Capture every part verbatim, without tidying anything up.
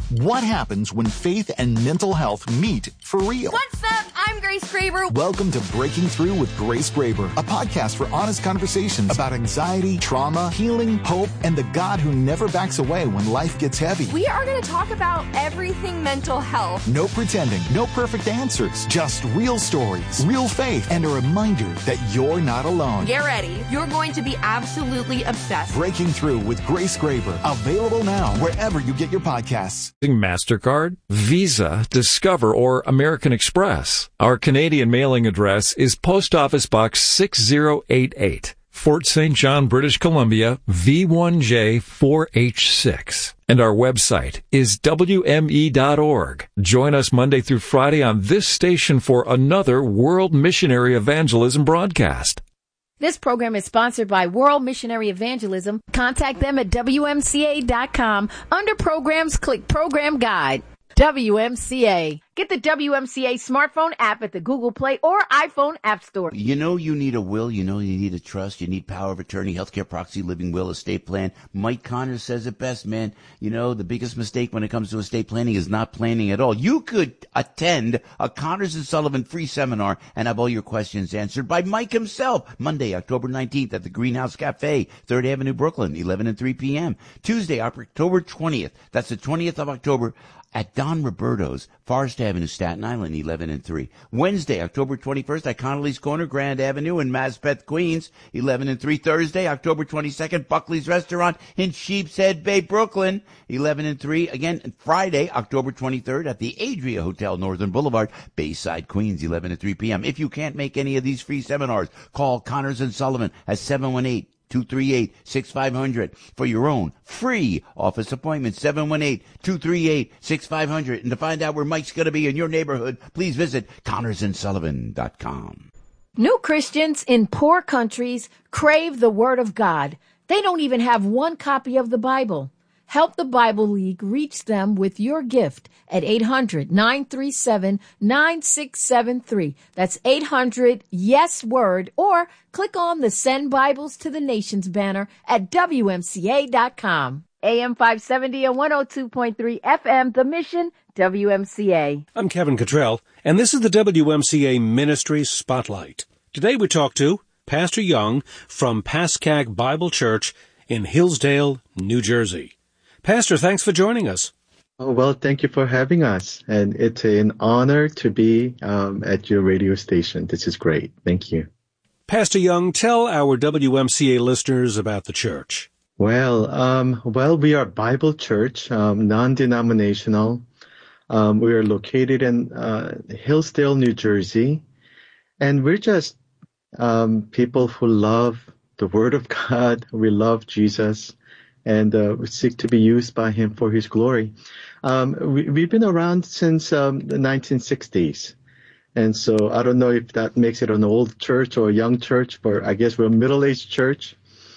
What happens when faith and mental health meet for real? What's up? I'm Grace Graber. Welcome to Breaking Through with Grace Graber, a podcast for honest conversations about anxiety, trauma, healing, hope, and the God who never backs away when life gets heavy. We are going to talk about everything mental health. No pretending, no perfect answers, just real stories, real faith, and a reminder that you're not alone. Get ready. You're going to be absolutely obsessed. Breaking Through with Grace Graber, available now wherever you get your podcasts. MasterCard, Visa, Discover, or American Express. Our Canadian mailing address is Post Office Box six zero eight eight, Fort Saint John, British Columbia, V one J four H six. And our website is W M E dot org. Join us Monday through Friday on this station for another World Missionary Evangelism broadcast. This program is sponsored by World Missionary Evangelism. Contact them at W M C A dot com. Under Programs, click Program Guide. W M C A. Get the W M C A smartphone app at the Google Play or iPhone App Store. You know you need a will. You know you need a trust. You need power of attorney, healthcare proxy, living will, estate plan. Mike Connors says it best, man. You know, the biggest mistake when it comes to estate planning is not planning at all. You could attend a Connors and Sullivan free seminar and have all your questions answered by Mike himself. Monday, October nineteenth at the Greenhouse Cafe, third Avenue, Brooklyn, eleven and three p.m. Tuesday, October twentieth. That's the twentieth of October. At Don Roberto's, Forest Avenue, Staten Island, eleven and three. Wednesday, October twenty-first at Connolly's Corner, Grand Avenue in Maspeth, Queens, eleven and three. Thursday, October twenty-second, Buckley's Restaurant in Sheepshead Bay, Brooklyn, eleven and three. Again, Friday, October twenty-third at the Adria Hotel, Northern Boulevard, Bayside, Queens, eleven and three p.m. If you can't make any of these free seminars, call Connors and Sullivan at seven one eight, two three eight, six five zero zero for your own free office appointment, seven one eight, two three eight, six five zero zero. And to find out where Mike's going to be in your neighborhood, please visit Connors and Sullivan dot com. New Christians in poor countries crave the Word of God. They don't even have one copy of the Bible. Help the Bible League reach them with your gift at eight hundred, nine three seven, nine six seven three. That's eight hundred, yes, word, or click on the Send Bibles to the Nations banner at W M C A dot com. A M five seventy and one oh two point three F M, The Mission, W M C A. I'm Kevin Cottrell, and this is the W M C A Ministry Spotlight. Today we talk to Pastor Young from Pascack Bible Church in Hillsdale, New Jersey. Pastor, thanks for joining us. Oh, well, thank you for having us. And it's an honor to be um, at your radio station. This is great. Thank you. Pastor Young, tell our W M C A listeners about the church. Well, um, well, we are a Bible church, um, non-denominational. Um, we are located in uh, Hillsdale, New Jersey. And we're just um, people who love the Word of God. We love Jesus. And uh, we seek to be used by him for his glory. Um, we, we've been around since um, the nineteen sixties. And so I don't know if that makes it an old church or a young church, but I guess we're a middle-aged church.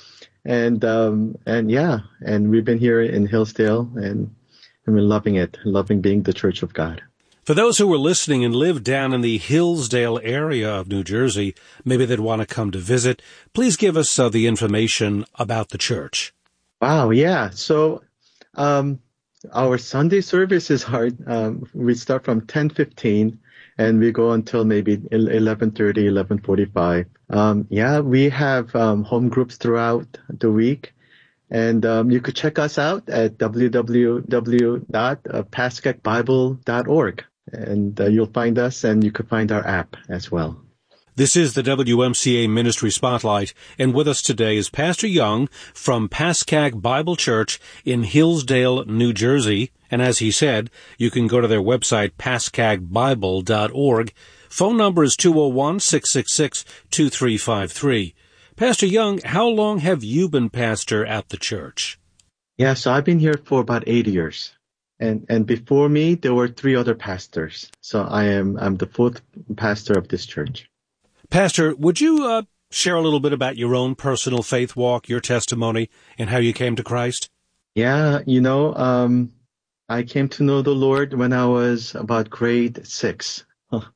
And um, and yeah, and we've been here in Hillsdale, and, and we're loving it, loving being the Church of God. For those who are listening and live down in the Hillsdale area of New Jersey, maybe they'd want to come to visit, please give us uh, the information about the church. Wow, yeah. So um, our Sunday services are, um, we start from ten fifteen and we go until maybe eleven thirty, eleven forty-five. Um, yeah, we have um, home groups throughout the week. And um, you could check us out at w w w dot pascack bible dot org. And uh, you'll find us, and you could find our app as well. This is the W M C A Ministry Spotlight, and with us today is Pastor Young from Pascack Bible Church in Hillsdale, New Jersey. And as he said, you can go to their website, pascack bible dot org. Phone number is two oh one, six six six, two three five three. Pastor Young, how long have you been pastor at the church? Yeah, so I've been here for about eight years. And and before me, there were three other pastors. So I am I'm the fourth pastor of this church. Pastor, would you uh, share a little bit about your own personal faith walk, your testimony, and how you came to Christ? Yeah, you know, um, I came to know the Lord when I was about grade six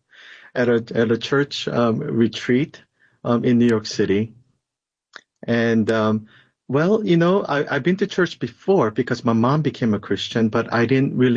at a at a church um, retreat um, in New York City. And, um, well, you know, I, I've been to church before because my mom became a Christian, but I didn't really